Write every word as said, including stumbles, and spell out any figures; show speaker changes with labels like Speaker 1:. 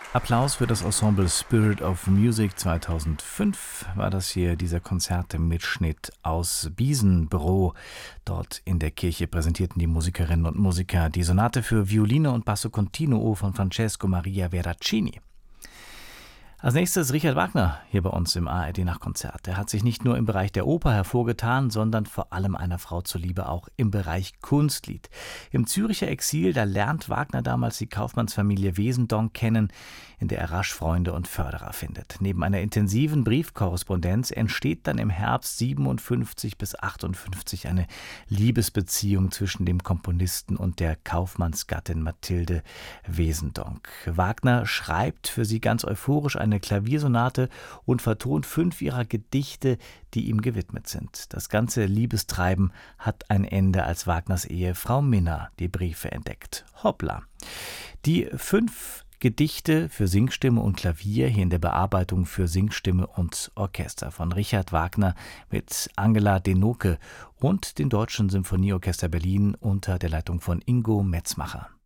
Speaker 1: Applaus für das Ensemble Spirit of Music zweitausendfünf war das hier, dieser Konzertemitschnitt aus Biesenbroich. Dort in der Kirche präsentierten die Musikerinnen und Musiker die Sonate für Violine und Basso Continuo von Francesco Maria Veracini. Als nächstes Richard Wagner hier bei uns im A R D-Nachtkonzert. Er hat sich nicht nur im Bereich der Oper hervorgetan, sondern vor allem einer Frau zuliebe auch im Bereich Kunstlied. Im Züricher Exil, da lernt Wagner damals die Kaufmannsfamilie Wesendonck kennen, in der er rasch Freunde und Förderer findet. Neben einer intensiven Briefkorrespondenz entsteht dann im Herbst siebenundfünfzig bis achtundfünfzig eine Liebesbeziehung zwischen dem Komponisten und der Kaufmannsgattin Mathilde Wesendonck. Wagner schreibt für sie ganz euphorisch eine eine Klaviersonate und vertont fünf ihrer Gedichte, die ihm gewidmet sind. Das ganze Liebestreiben hat ein Ende, als Wagners Ehefrau Minna die Briefe entdeckt. Hoppla! Die fünf Gedichte für Singstimme und Klavier, hier in der Bearbeitung für Singstimme und Orchester von Richard Wagner mit Angela Denoke und dem Deutschen Symphonieorchester Berlin unter der Leitung von Ingo Metzmacher.